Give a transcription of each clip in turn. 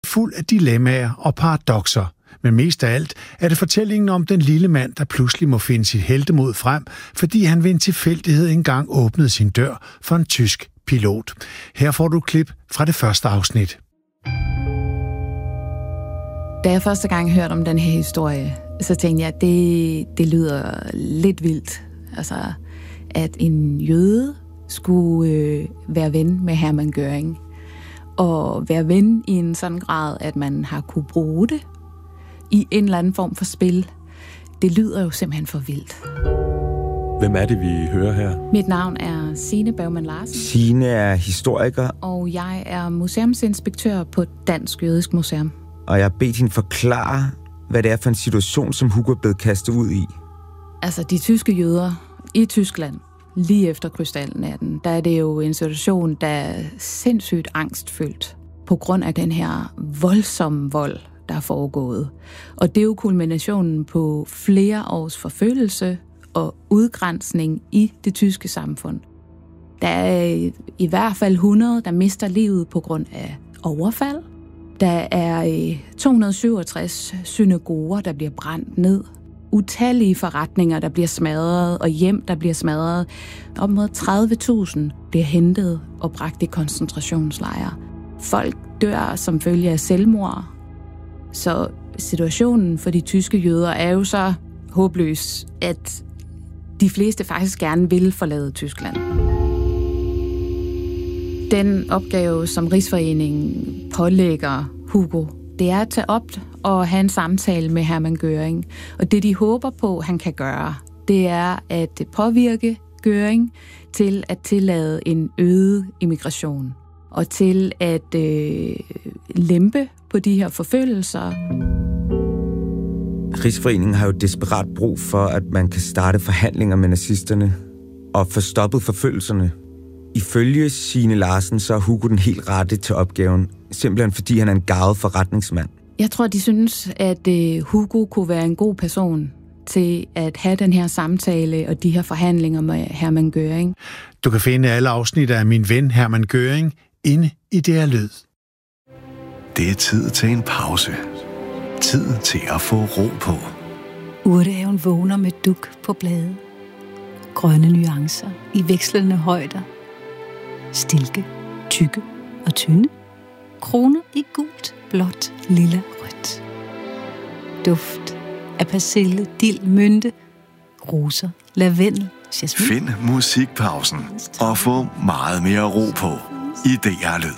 fuld af dilemmaer og paradokser. Men mest af alt er det fortællingen om den lille mand, der pludselig må finde sit heltemod frem, fordi han ved en tilfældighed engang åbnede sin dør for en tysk pilot. Her får du et klip fra det første afsnit. Da jeg første gang hørte om den her historie, så tænkte jeg, at det lyder lidt vildt. Altså, at en jøde skulle være ven med Hermann Göring. Og være ven i en sådan grad, at man har kunne bruge det i en eller anden form for spil. Det lyder jo simpelthen for vildt. Hvem er det, vi hører her? Mit navn er Signe Bergman Larsen. Signe er historiker. Og jeg er museumsinspektør på Dansk Jødisk Museum. Og jeg har bedt hende forklare, hvad det er for en situation, som Hugo er blevet kastet ud i. Altså, de tyske jøder i Tyskland, lige efter krystalnatten, der er det jo en situation, der er sindssygt angstfyldt på grund af den her voldsomme vold, der er foregået. Og det er jo kulminationen på flere års forfølgelse og udgrænsning i det tyske samfund. Der er i hvert fald 100, der mister livet på grund af overfald. Der er 267 synagoger, der bliver brændt ned. Utallige forretninger, der bliver smadret, og hjem, der bliver smadret. Op mod 30.000 bliver hentet og bragt i koncentrationslejre. Folk dør som følge af selvmord. Så situationen for de tyske jøder er jo så håbløs, at de fleste faktisk gerne vil forlade Tyskland. Den opgave, som Rigsforeningen pålægger Hugo, det er at tage op og have en samtale med Hermann Göring. Og det, de håber på, han kan gøre, det er at påvirke Göring til at tillade en øget immigration og til at lempe på de her forfølgelser. Rigsforeningen har jo desperat brug for, at man kan starte forhandlinger med nazisterne og få stoppet forfølgelserne. Ifølge Signe Larsen, så er Hugo den helt rette til opgaven, simpelthen fordi han er en garvet forretningsmand. Jeg tror, de synes, at Hugo kunne være en god person til at have den her samtale og de her forhandlinger med Hermann Göring. Du kan finde alle afsnit af Min ven Hermann Göring inde i DR Lyd. Det er tid til en pause. Tid til at få ro på. Urtehaven vågner med duk på blade. Grønne nuancer i vekslende højder. Stilke, tykke og tynde. Kroner i gult, blåt, lilla, rødt. Duft af persille, dild, mynte, roser, lavendel, jasmin. Find musikpausen og få meget mere ro på i DR Lyd.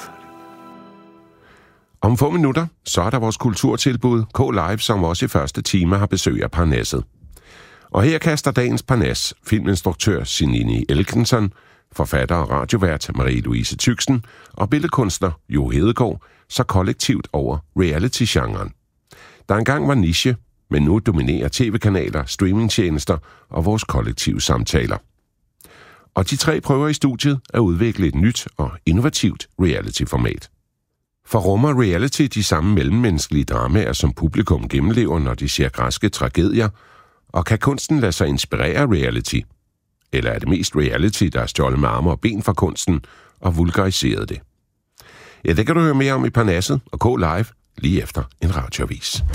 Om få minutter, så er der vores kulturtilbud K-Live, som også i første time har besøg af Parnasset. Og her kaster dagens Parnas filminstruktør Sinini Elkenson, forfatter og radiovært Marie-Louise Tyksen og billedkunstner Jo Hedegaard så kollektivt over reality-genren. Der engang var niche, men nu dominerer tv-kanaler, streamingtjenester og vores kollektive samtaler. Og de tre prøver i studiet at udvikle et nyt og innovativt reality-format. For rummer reality de samme mellemmenneskelige dramaer, som publikum gennemlever, når de ser græske tragedier, og kan kunsten lade sig inspirere af reality? Eller er det mest reality, der er stjålet med arme og ben fra kunsten og vulgariseret det? Ja, det kan du høre mere om i Parnasset og K-Live lige efter en radioavis.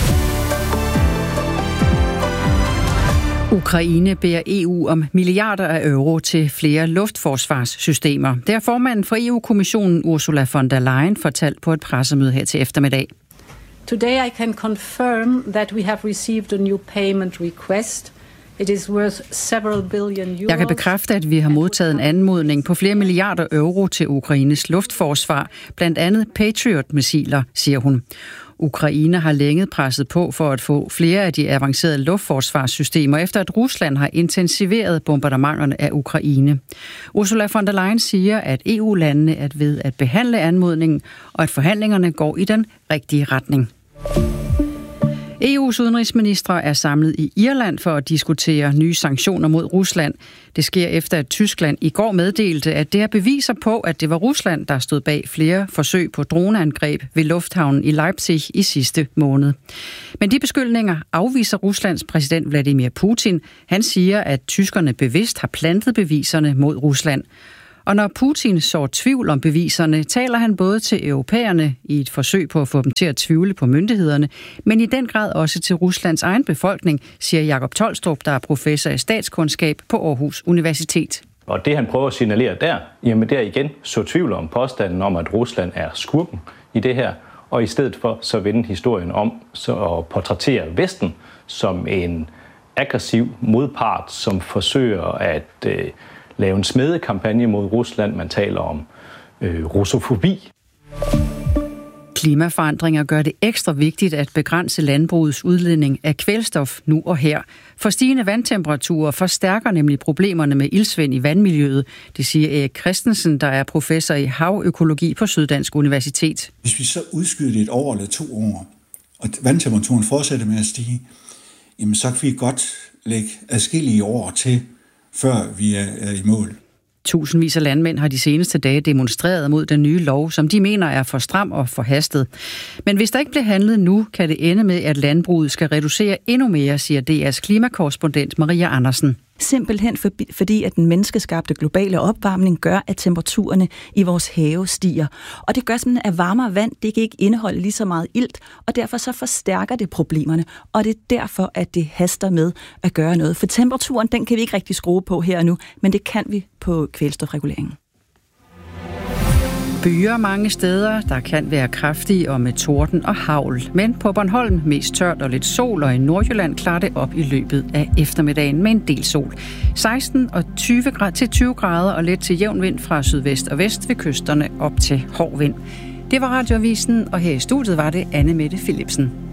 Ukraine beder EU om milliarder af euro til flere luftforsvarssystemer. Det har formanden for EU-kommissionen Ursula von der Leyen fortalt på et pressemøde her til eftermiddag. Today I can confirm that we have received a new payment request. It is worth several billion euros. Jeg kan bekræfte, at vi har modtaget en anmodning på flere milliarder euro til Ukraines luftforsvar, blandt andet Patriot-missiler, siger hun. Ukraine har længe presset på for at få flere af de avancerede luftforsvarssystemer, efter at Rusland har intensiveret bombardementerne af Ukraine. Ursula von der Leyen siger, at EU-landene er ved at behandle anmodningen, og at forhandlingerne går i den rigtige retning. EU's udenrigsministre er samlet i Irland for at diskutere nye sanktioner mod Rusland. Det sker efter, at Tyskland i går meddelte, at det er beviser på, at det var Rusland, der stod bag flere forsøg på droneangreb ved lufthavnen i Leipzig i sidste måned. Men de beskyldninger afviser Ruslands præsident Vladimir Putin. Han siger, at tyskerne bevidst har plantet beviserne mod Rusland. Og når Putin sår tvivl om beviserne, taler han både til europæerne i et forsøg på at få dem til at tvivle på myndighederne, men i den grad også til Ruslands egen befolkning, siger Jakob Tolstrup, der er professor i statskundskab på Aarhus Universitet. Og det han prøver at signalere der, jamen der igen så tvivl om påstanden om, at Rusland er skurken i det her, og i stedet for så vende historien om så at portrættere Vesten som en aggressiv modpart, som forsøger at lave en smedekampagne mod Rusland. Man taler om russofobi. Klimaforandringer gør det ekstra vigtigt at begrænse landbrugets udledning af kvælstof nu og her. For stigende vandtemperaturer forstærker nemlig problemerne med iltsvind i vandmiljøet, det siger Erik Christensen, der er professor i havøkologi på Syddansk Universitet. Hvis vi så udskyder det 1 år eller 2 år, og vandtemperaturen fortsætter med at stige, jamen så kan vi godt lægge adskillige år til, før vi er i mål. Tusindvis af landmænd har de seneste dage demonstreret mod den nye lov, som de mener er for stram og forhastet. Men hvis der ikke bliver handlet nu, kan det ende med, at landbruget skal reducere endnu mere, siger DR's klimakorrespondent Maria Andersen. Simpelthen fordi, at den menneskeskabte globale opvarmning gør, at temperaturerne i vores have stiger. Og det gør simpelthen, at varmere vand, det kan ikke indeholde lige så meget ilt, og derfor så forstærker det problemerne. Og det er derfor, at det haster med at gøre noget. For temperaturen, den kan vi ikke rigtig skrue på her og nu, men det kan vi på kvælstofreguleringen. Byer mange steder, der kan være kraftige og med torden og hagl. Men på Bornholm mest tørt og lidt sol, og i Nordjylland klarer det op i løbet af eftermiddagen med en del sol. 16 og 20 grader og let til jævn vind fra sydvest og vest ved kysterne op til hård vind. Det var Radioavisen, og her i studiet var det Anne Mette Philipsen.